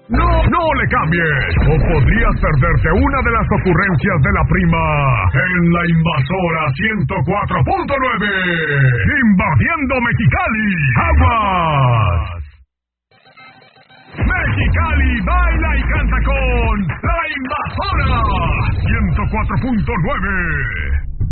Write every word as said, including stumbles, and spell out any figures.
No, no le cambies, o podrías perderte una de las ocurrencias de la prima en la Invasora ciento cuatro punto nueve. Invadiendo Mexicali. ¡Aguas! Mexicali baila y canta con la Invasora ciento cuatro punto nueve.